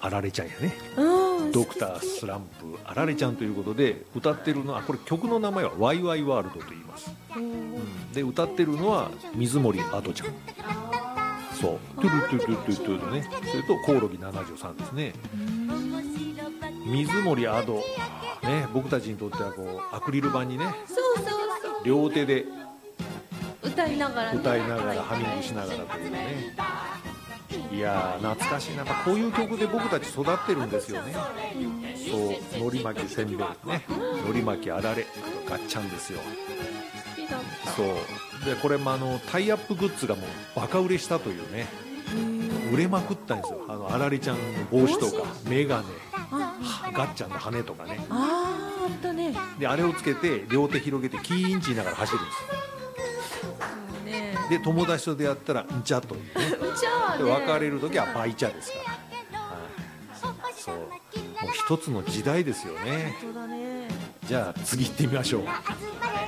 あられちゃんやね。 うん、 ドクタースランプあられちゃんということで、歌ってるのは、これ曲の名前はワイワイワールドと言います。で歌ってるのは水森アドちゃん。そうトゥルトゥルトゥルトゥルトゥルね。それとコオロギ73ですね。水森アドね、僕たちにとってはこうアクリル板にね、 そうそうそう、 両手で歌いながらね、 歌いながらハミングしながらというね。いやー懐かしいな。やっぱこういう曲で僕たち育ってるんですよね。そうのり巻きせんべいね、のり巻きあられガッチャンですよ。 好きだった。 そうでこれもタイアップグッズがもうバカ売れしたというね。売れまくったんですよ。あられちゃんの帽子とかメガネ、ガッチャンの羽とかね。 ああ、ほんとね。 であれをつけて両手広げてキーンチ言いながら走るんですよ。 ね、 で友達と出会ったらんちゃというね。 うちはでね、 別れる時はバイチャですから、はい、そうもう一つの時代ですよね。 本当だね。 じゃあ次行ってみましょう。